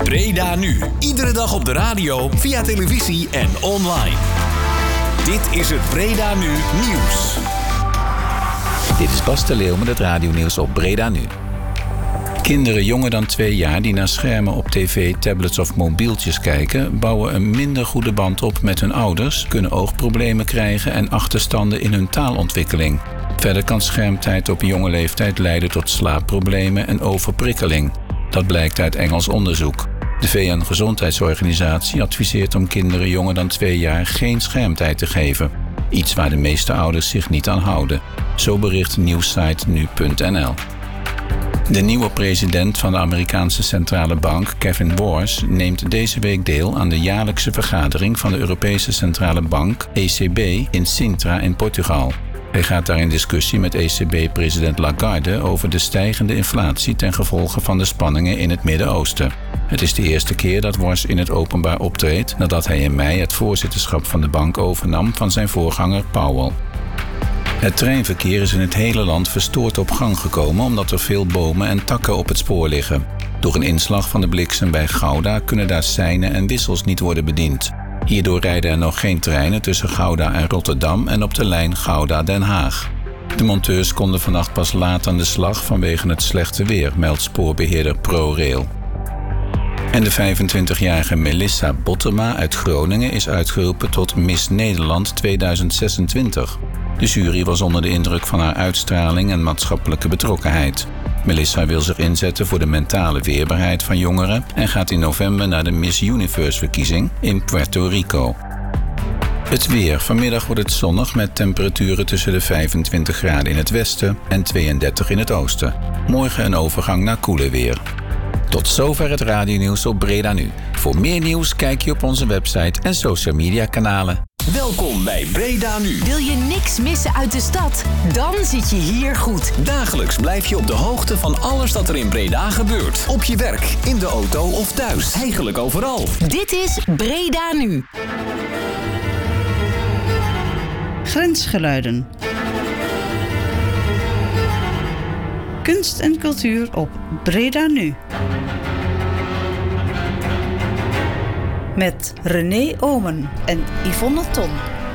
Breda Nu. Iedere dag op de radio, via televisie en online. Dit is het Breda Nu nieuws. Dit is Bas de Leeuw met het radionieuws op Breda Nu. Kinderen jonger dan 2 jaar die naar schermen op tv, tablets of mobieltjes kijken, bouwen een minder goede band op met hun ouders, kunnen oogproblemen krijgen en achterstanden in hun taalontwikkeling. Verder kan schermtijd op jonge leeftijd leiden tot slaapproblemen en overprikkeling. Dat blijkt uit Engels onderzoek. De VN-gezondheidsorganisatie adviseert om kinderen jonger dan 2 jaar geen schermtijd te geven. Iets waar de meeste ouders zich niet aan houden. Zo bericht nieuwssite nu.nl. De nieuwe president van de Amerikaanse Centrale Bank, Kevin Warsh, neemt deze week deel aan de jaarlijkse vergadering van de Europese Centrale Bank, ECB, in Sintra in Portugal. Hij gaat daar in discussie met ECB-president Lagarde over de stijgende inflatie ten gevolge van de spanningen in het Midden-Oosten. Het is de eerste keer dat Warsh in het openbaar optreedt nadat hij in mei het voorzitterschap van de bank overnam van zijn voorganger Powell. Het treinverkeer is in het hele land verstoord op gang gekomen omdat er veel bomen en takken op het spoor liggen. Door een inslag van de bliksem bij Gouda kunnen daar seinen en wissels niet worden bediend. Hierdoor rijden er nog geen treinen tussen Gouda en Rotterdam en op de lijn Gouda-Den Haag. De monteurs konden vannacht pas laat aan de slag vanwege het slechte weer, meldt spoorbeheerder ProRail. En de 25-jarige Melissa Bottema uit Groningen is uitgeroepen tot Miss Nederland 2026. De jury was onder de indruk van haar uitstraling en maatschappelijke betrokkenheid. Melissa wil zich inzetten voor de mentale weerbaarheid van jongeren en gaat in november naar de Miss Universe-verkiezing in Puerto Rico. Het weer. Vanmiddag wordt het zonnig met temperaturen tussen de 25 graden in het westen en 32 in het oosten. Morgen een overgang naar koeler weer. Tot zover het radionieuws op Breda Nu. Voor meer nieuws kijk je op onze website en social media kanalen. Welkom bij Breda Nu. Wil je niks missen uit de stad? Dan zit je hier goed. Dagelijks blijf je op de hoogte van alles dat er in Breda gebeurt. Op je werk, in de auto of thuis. Eigenlijk overal. Dit is Breda Nu. Grensgeluiden. Kunst en cultuur op Breda Nu. Met René Omen en Yvonne Ton.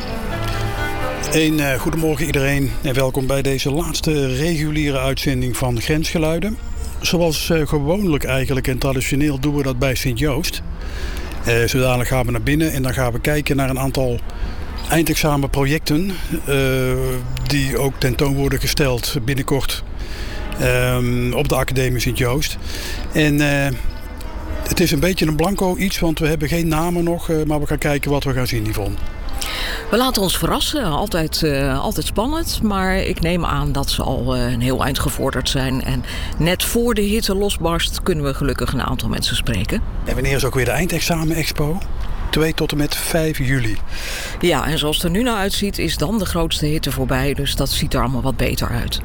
Goedemorgen iedereen en welkom bij deze laatste reguliere uitzending van Grensgeluiden. Zoals gewoonlijk eigenlijk en traditioneel doen we dat bij Sint-Joost. Zodanig gaan we naar binnen en dan gaan we kijken naar een aantal eindexamenprojecten die ook tentoon worden gesteld binnenkort op de Academie Sint-Joost. En het is een beetje een blanco iets, want we hebben geen namen nog, maar we gaan kijken wat we gaan zien, Yvonne. We laten ons verrassen. Altijd spannend. Maar ik neem aan dat ze al een heel eind gevorderd zijn. En net voor de hitte losbarst kunnen we gelukkig een aantal mensen spreken. En wanneer is ook weer de eindexamen-expo? 2 tot en met 5 juli. Ja, en zoals het er nu naar uitziet is dan de grootste hitte voorbij. Dus dat ziet er allemaal wat beter uit.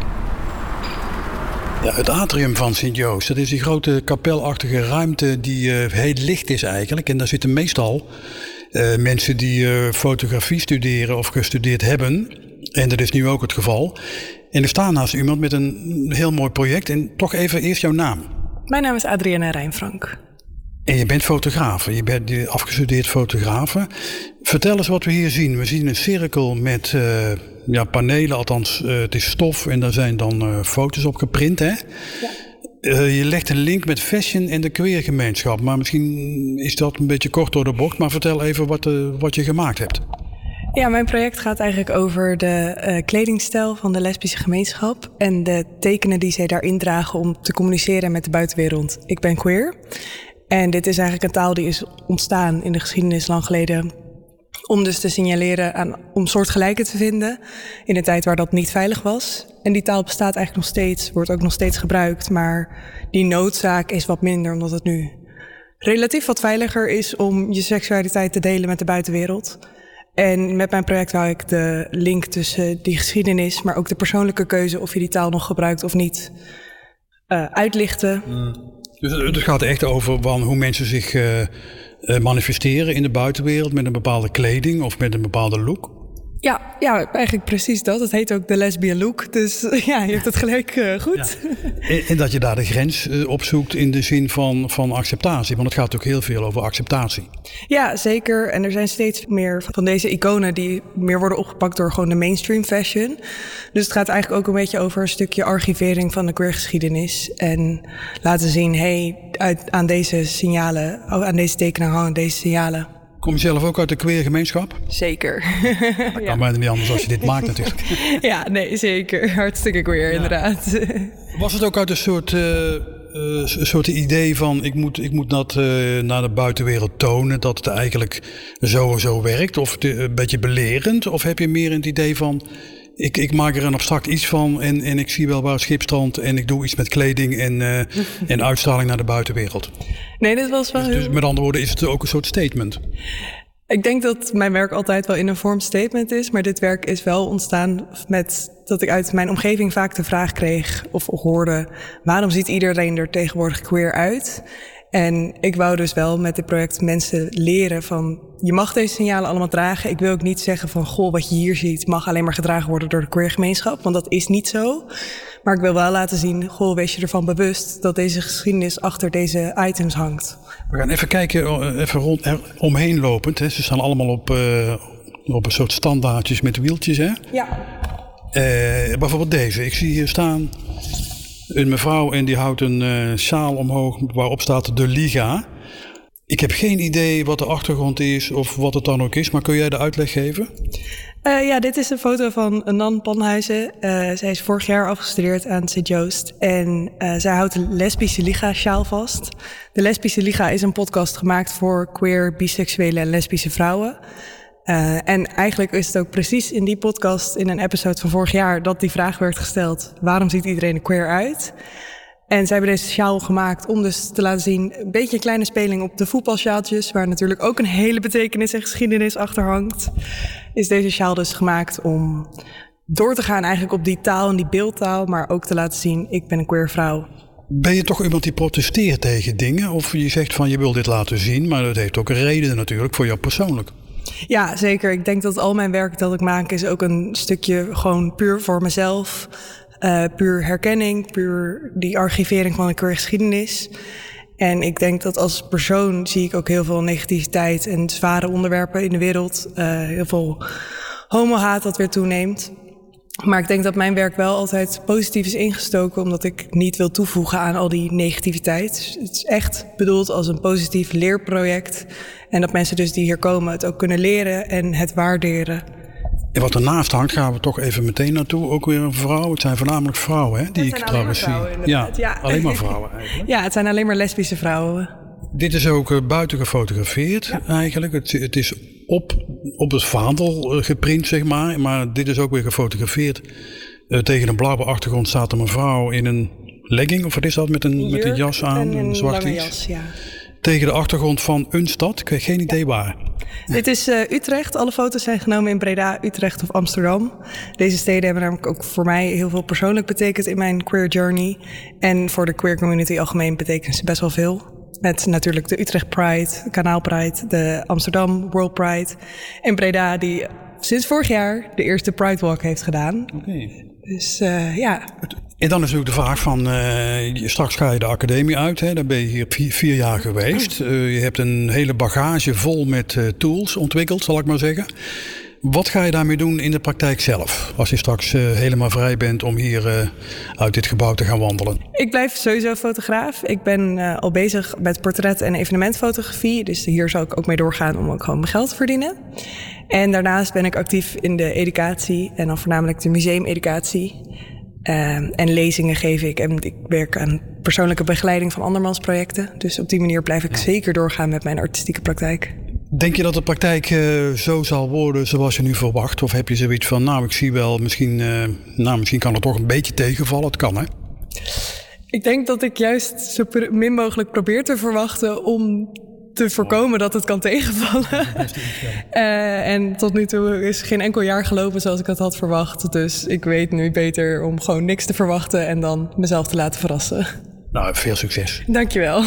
Ja, het atrium van Sint-Joost, dat is die grote kapelachtige ruimte die heel licht is eigenlijk. En daar zitten meestal mensen die fotografie studeren of gestudeerd hebben. En dat is nu ook het geval. En er staat naast iemand met een heel mooi project. En toch even eerst jouw naam. Mijn naam is Adrienne Rijnfrank. En je bent fotografe, je bent afgestudeerd fotografe. Vertel eens wat we hier zien. We zien een cirkel met panelen, althans het is stof en daar zijn dan foto's op geprint. Hè? Ja. Je legt een link met fashion en de queergemeenschap. Maar misschien is dat een beetje kort door de bocht. Maar vertel even wat je gemaakt hebt. Ja, mijn project gaat eigenlijk over de kledingstijl van de lesbische gemeenschap. En de tekenen die zij daarin dragen om te communiceren met de buitenwereld. Ik ben queer. En dit is eigenlijk een taal die is ontstaan in de geschiedenis lang geleden. Om dus te signaleren om soortgelijken te vinden in een tijd waar dat niet veilig was. En die taal bestaat eigenlijk nog steeds, wordt ook nog steeds gebruikt. Maar die noodzaak is wat minder, omdat het nu relatief wat veiliger is om je seksualiteit te delen met de buitenwereld. En met mijn project wou ik de link tussen die geschiedenis, maar ook de persoonlijke keuze of je die taal nog gebruikt of niet, uitlichten. Dus het gaat echt over hoe mensen zich manifesteren in de buitenwereld met een bepaalde kleding of met een bepaalde look? Ja, eigenlijk precies dat. Het heet ook de lesbian look. Dus ja, je hebt het gelijk goed. Ja. En dat je daar de grens opzoekt in de zin van acceptatie. Want het gaat ook heel veel over acceptatie. Ja, zeker. En er zijn steeds meer van deze iconen die meer worden opgepakt door gewoon de mainstream fashion. Dus het gaat eigenlijk ook een beetje over een stukje archivering van de queergeschiedenis. En laten zien, aan deze signalen, aan deze tekenen hangen deze signalen. Kom je zelf ook uit de queer gemeenschap? Zeker. Dat kan bijna niet anders als je dit maakt natuurlijk. Ja, nee, zeker. Hartstikke queer, inderdaad. Was het ook uit een soort idee van ik moet dat naar de buitenwereld tonen, dat het eigenlijk zo werkt? Of een beetje belerend? Of heb je meer het idee van ik maak er een abstract iets van en ik zie wel waar het schip strandt en ik doe iets met kleding en uitstraling naar de buitenwereld? Nee, dit was wel dus met andere woorden is het ook een soort statement? Ik denk dat mijn werk altijd wel in een vorm statement is. Maar dit werk is wel ontstaan met dat ik uit mijn omgeving vaak de vraag kreeg of hoorde: waarom ziet iedereen er tegenwoordig queer uit? En ik wou dus wel met dit project mensen leren van: je mag deze signalen allemaal dragen. Ik wil ook niet zeggen van: goh, wat je hier ziet mag alleen maar gedragen worden door de queergemeenschap. Want dat is niet zo. Maar ik wil wel laten zien: goh, wees je ervan bewust dat deze geschiedenis achter deze items hangt. We gaan even kijken, even omheen lopend. Hè. Ze staan allemaal op een soort standaardjes met wieltjes. Hè? Ja. Bijvoorbeeld deze. Ik zie hier staan een mevrouw en die houdt een sjaal omhoog waarop staat de Liga. Ik heb geen idee wat de achtergrond is of wat het dan ook is, maar kun jij de uitleg geven? Ja, dit is een foto van Nan Panhuizen. Zij is vorig jaar afgestudeerd aan St. Joost en zij houdt de Lesbische Liga sjaal vast. De Lesbische Liga is een podcast gemaakt voor queer, biseksuele en lesbische vrouwen. En eigenlijk is het ook precies in die podcast, in een episode van vorig jaar, dat die vraag werd gesteld: waarom ziet iedereen er queer uit? En zij hebben deze sjaal gemaakt om dus te laten zien, een beetje een kleine speling op de voetbalsjaaltjes, waar natuurlijk ook een hele betekenis en geschiedenis achter hangt. Is deze sjaal dus gemaakt om door te gaan eigenlijk op die taal en die beeldtaal, maar ook te laten zien: ik ben een queer vrouw. Ben je toch iemand die protesteert tegen dingen? Of je zegt van je wil dit laten zien, maar dat heeft ook een reden natuurlijk voor jou persoonlijk? Ja, zeker. Ik denk dat al mijn werk dat ik maak is ook een stukje gewoon puur voor mezelf. Puur herkenning, puur die archivering van de queer geschiedenis. En ik denk dat als persoon zie ik ook heel veel negativiteit en zware onderwerpen in de wereld. Heel veel homohaat dat weer toeneemt. Maar ik denk dat mijn werk wel altijd positief is ingestoken, omdat ik niet wil toevoegen aan al die negativiteit. Het is echt bedoeld als een positief leerproject. En dat mensen dus die hier komen het ook kunnen leren en het waarderen. En wat ernaast hangt, gaan we toch even meteen naartoe. Ook weer een vrouw. Het zijn voornamelijk vrouwen, hè, die ik trouwens zie. Ja, alleen maar vrouwen eigenlijk. Ja, het zijn alleen maar lesbische vrouwen. Dit is ook buiten gefotografeerd eigenlijk. Het is op het vaandel geprint, zeg maar. Maar dit is ook weer gefotografeerd. Tegen een blauwe achtergrond staat er een vrouw in een legging. Of wat is dat? Met een jas aan, een zwart iets. Jas, ja. Tegen de achtergrond van een stad. Ik heb geen idee waar. Dit is Utrecht. Alle foto's zijn genomen in Breda, Utrecht of Amsterdam. Deze steden hebben namelijk ook voor mij heel veel persoonlijk betekend in mijn queer journey. En voor de queer community algemeen betekenen ze best wel veel. Met natuurlijk de Utrecht Pride, de Kanaal Pride, de Amsterdam World Pride. En Breda die sinds vorig jaar de eerste Pride Walk heeft gedaan. Okay. Dus ja. En dan is natuurlijk de vraag van, straks ga je de academie uit. Hè? Dan ben je hier 4 jaar geweest. Je hebt een hele bagage vol met tools ontwikkeld, zal ik maar zeggen. Wat ga je daarmee doen in de praktijk zelf? Als je straks helemaal vrij bent om hier uit dit gebouw te gaan wandelen. Ik blijf sowieso fotograaf. Ik ben al bezig met portret- en evenementfotografie. Dus hier zal ik ook mee doorgaan om ook gewoon mijn geld te verdienen. En daarnaast ben ik actief in de educatie. En dan voornamelijk de museumeducatie. En lezingen geef ik. En ik werk aan persoonlijke begeleiding van andermans projecten. Dus op die manier blijf ik zeker doorgaan met mijn artistieke praktijk. Denk je dat de praktijk zo zal worden zoals je nu verwacht? Of heb je zoiets van, nou ik zie wel, misschien kan het toch een beetje tegenvallen. Het kan, hè? Ik denk dat ik juist zo min mogelijk probeer te verwachten om te voorkomen dat het kan tegenvallen. En tot nu toe is geen enkel jaar gelopen zoals ik het had verwacht. Dus ik weet nu beter om gewoon niks te verwachten en dan mezelf te laten verrassen. Nou, veel succes. Dankjewel.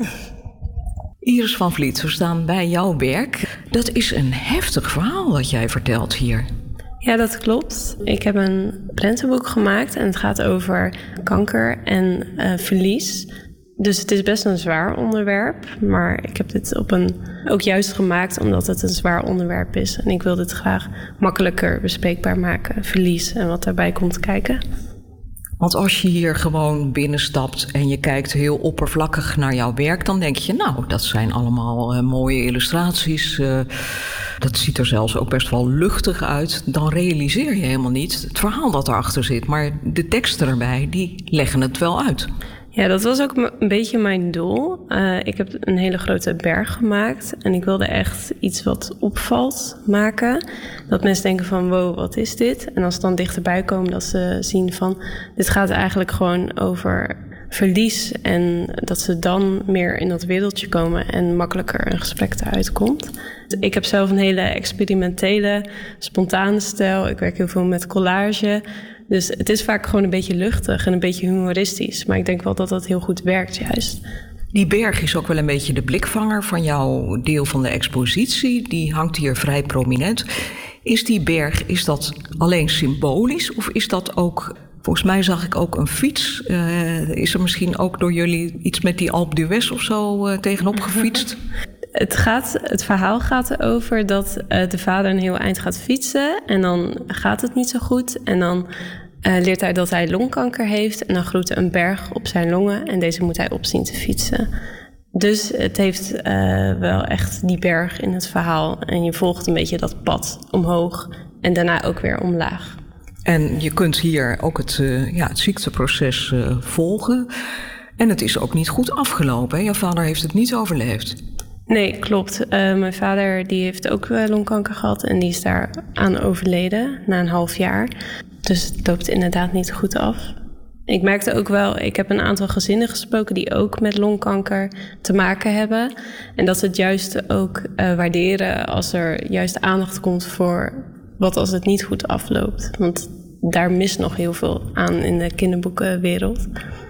Iris van Vliet, we staan bij jouw werk. Dat is een heftig verhaal wat jij vertelt hier. Ja, dat klopt. Ik heb een prentenboek gemaakt en het gaat over kanker en verlies. Dus het is best een zwaar onderwerp, maar ik heb dit ook juist gemaakt omdat het een zwaar onderwerp is. En ik wil dit graag makkelijker bespreekbaar maken, verlies en wat daarbij komt kijken. Want als je hier gewoon binnenstapt en je kijkt heel oppervlakkig naar jouw werk, dan denk je, nou, dat zijn allemaal mooie illustraties. Dat ziet er zelfs ook best wel luchtig uit. Dan realiseer je helemaal niet het verhaal dat erachter zit. Maar de teksten erbij, die leggen het wel uit. Ja, dat was ook een beetje mijn doel. Ik heb een hele grote berg gemaakt en ik wilde echt iets wat opvalt maken. Dat mensen denken van, wow, wat is dit? En als ze dan dichterbij komen, dat ze zien van, dit gaat eigenlijk gewoon over verlies. En dat ze dan meer in dat wereldje komen en makkelijker een gesprek eruit komt. Ik heb zelf een hele experimentele, spontane stijl. Ik werk heel veel met collage. Dus het is vaak gewoon een beetje luchtig en een beetje humoristisch. Maar ik denk wel dat dat heel goed werkt juist. Die berg is ook wel een beetje de blikvanger van jouw deel van de expositie. Die hangt hier vrij prominent. Is die berg, is dat alleen symbolisch of is dat ook... Volgens mij zag ik ook een fiets. Is er misschien ook door jullie iets met die Alpe d'Huez of zo tegenop gefietst? Het verhaal gaat erover dat de vader een heel eind gaat fietsen. En dan gaat het niet zo goed. En dan leert hij dat hij longkanker heeft. En dan groeit er een berg op zijn longen. En deze moet hij op zien te fietsen. Dus het heeft wel echt die berg in het verhaal. En je volgt een beetje dat pad omhoog. En daarna ook weer omlaag. En je kunt hier ook het ziekteproces volgen. En het is ook niet goed afgelopen. Hè? Jouw vader heeft het niet overleefd. Nee, klopt. Mijn vader die heeft ook longkanker gehad en die is daar aan overleden na een half jaar. Dus het loopt inderdaad niet goed af. Ik merkte ook wel, ik heb een aantal gezinnen gesproken die ook met longkanker te maken hebben. En dat ze het juist ook waarderen als er juist aandacht komt voor wat als het niet goed afloopt. Want daar mist nog heel veel aan in de kinderboekenwereld.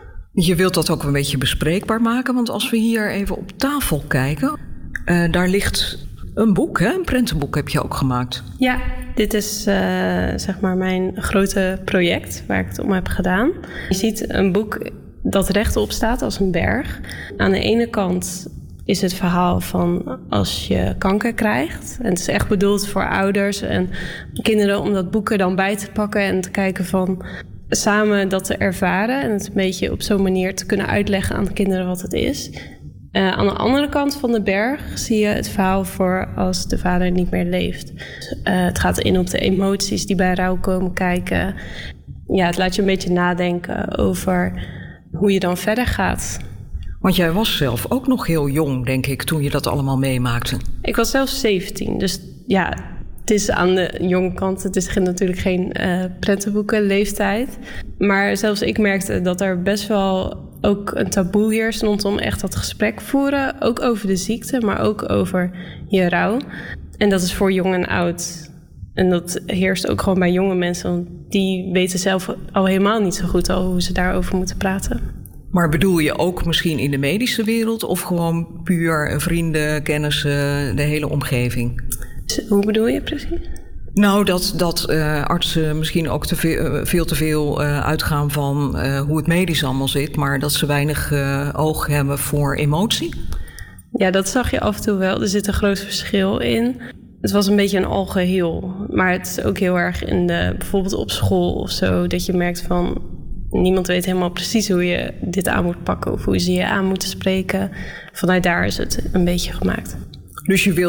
Je wilt dat ook een beetje bespreekbaar maken, want als we hier even op tafel kijken, daar ligt een boek, hè? Een prentenboek heb je ook gemaakt. Ja, dit is zeg maar mijn grote project waar ik het om heb gedaan. Je ziet een boek dat rechtop staat als een berg. Aan de ene kant is het verhaal van als je kanker krijgt. En het is echt bedoeld voor ouders en kinderen om dat boek er dan bij te pakken en te kijken van samen dat te ervaren en het een beetje op zo'n manier te kunnen uitleggen aan de kinderen wat het is. Aan de andere kant van de berg zie je het verhaal voor als de vader niet meer leeft. Het gaat in op de emoties die bij rouw komen kijken. Ja, het laat je een beetje nadenken over hoe je dan verder gaat. Want jij was zelf ook nog heel jong, denk ik, toen je dat allemaal meemaakte. Ik was zelf 17, dus ja, het is aan de jonge kant. Het is natuurlijk geen prentenboekenleeftijd. Maar zelfs ik merkte dat er best wel ook een taboe heerst rondom echt dat gesprek voeren. Ook over de ziekte, maar ook over je rouw. En dat is voor jong en oud. En dat heerst ook gewoon bij jonge mensen. Want die weten zelf al helemaal niet zo goed al hoe ze daarover moeten praten. Maar bedoel je ook misschien in de medische wereld of gewoon puur vrienden, kennissen, de hele omgeving? Hoe bedoel je precies? Nou, dat artsen misschien ook veel te veel uitgaan van hoe het medisch allemaal zit, maar dat ze weinig oog hebben voor emotie? Ja, dat zag je af en toe wel. Er zit een groot verschil in. Het was een beetje een algeheel. Maar het is ook heel erg in bijvoorbeeld op school of zo, dat je merkt van niemand weet helemaal precies hoe je dit aan moet pakken of hoe ze je aan moeten spreken. Vanuit daar is het een beetje gemaakt. Dus je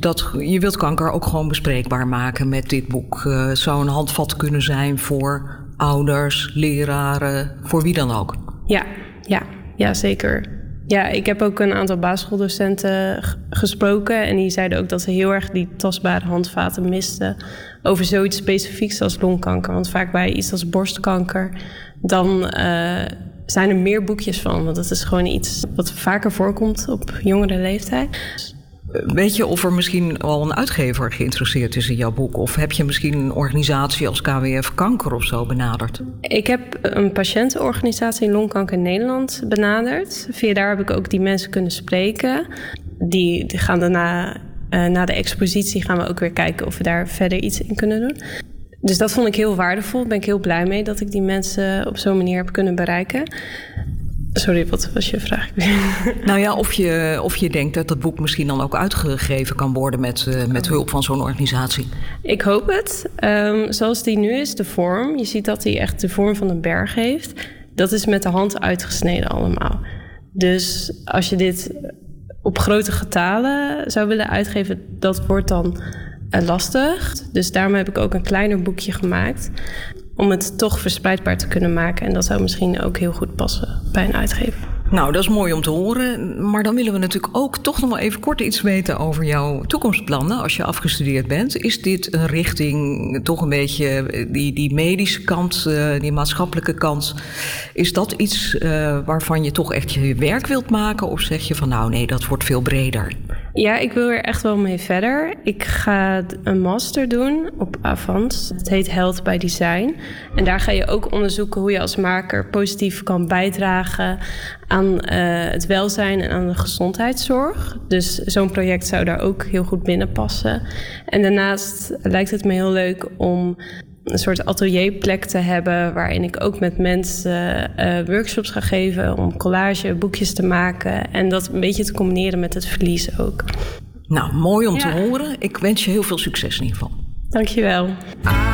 wilt kanker ook gewoon bespreekbaar maken met dit boek. Het zou een handvat kunnen zijn voor ouders, leraren, voor wie dan ook. Ja, zeker. Ja, ik heb ook een aantal basisschooldocenten gesproken en die zeiden ook dat ze heel erg die tastbare handvaten misten over zoiets specifieks als longkanker. Want vaak bij iets als borstkanker, dan zijn er meer boekjes van. Want dat is gewoon iets wat vaker voorkomt op jongere leeftijd. Weet je of er misschien al een uitgever geïnteresseerd is in jouw boek? Of heb je misschien een organisatie als KWF Kanker of zo benaderd? Ik heb een patiëntenorganisatie in Longkanker Nederland benaderd. Via daar heb ik ook die mensen kunnen spreken. Die gaan daarna, na de expositie gaan we ook weer kijken of we daar verder iets in kunnen doen. Dus dat vond ik heel waardevol. Daar ben ik heel blij mee dat ik die mensen op zo'n manier heb kunnen bereiken. Sorry, wat was je vraag? Nou ja, of je denkt dat boek misschien dan ook uitgegeven kan worden met hulp van zo'n organisatie. Ik hoop het. Zoals die nu is, de vorm. Je ziet dat hij echt de vorm van een berg heeft. Dat is met de hand uitgesneden allemaal. Dus als je dit op grote getalen zou willen uitgeven, dat wordt dan lastig. Dus daarom heb ik ook een kleiner boekje gemaakt om het toch verspreidbaar te kunnen maken. En dat zou misschien ook heel goed passen bij een uitgever. Nou, dat is mooi om te horen. Maar dan willen we natuurlijk ook toch nog wel even kort iets weten over jouw toekomstplannen als je afgestudeerd bent. Is dit een richting, toch een beetje die medische kant, die maatschappelijke kant? Is dat iets waarvan je toch echt je werk wilt maken? Of zeg je van nou nee, dat wordt veel breder? Ja, ik wil er echt wel mee verder. Ik ga een master doen op Avans. Het heet Health by Design. En daar ga je ook onderzoeken hoe je als maker positief kan bijdragen aan het welzijn en aan de gezondheidszorg. Dus zo'n project zou daar ook heel goed binnen passen. En daarnaast lijkt het me heel leuk om een soort atelierplek te hebben waarin ik ook met mensen workshops ga geven om collage, boekjes te maken en dat een beetje te combineren met het verlies ook. Nou, mooi om te horen. Ik wens je heel veel succes in ieder geval. Dankjewel.